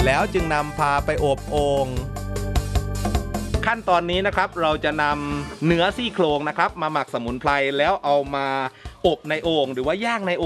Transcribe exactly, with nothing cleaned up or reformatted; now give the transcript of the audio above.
แล้วจึงนำพาไปอบโอ่งขั้นตอนนี้นะครับเราจะนำเนื้อซี่โครงนะครับมาหมักสมุนไพรแล้วเอามาอบในโอ่งหรือว่าย่างในโอ่ง